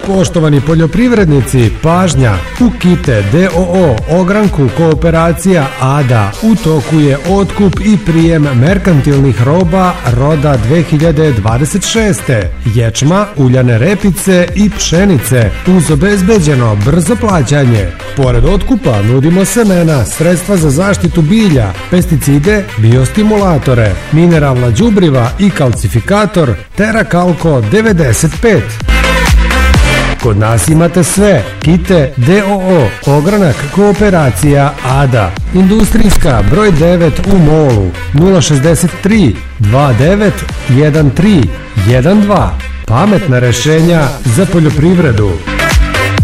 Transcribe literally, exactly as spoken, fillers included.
Poštovani poljoprivrednici, pažnja! U Kite d o o Ogranku Kooperacija A D A u toku je otkup i prijem merkantilnih roba roda dve hiljade dvadeset šeste. Ječma, uljane repice i pšenice uz obezbeđeno brzo plaćanje. Pored otkupa nudimo semena, sredstva za zaštitu bilja, pesticide, biostimulatore, mineralna đubriva i kalcifikator Terakalko devedeset pet. Kod nas imate sve. Kite d o o Ogranak Kooperacija A D A. Industrijska broj devet u Molu nula šezdeset tri dvadeset devet jedanaest tri jedan dva. Pametna rešenja za poljoprivredu.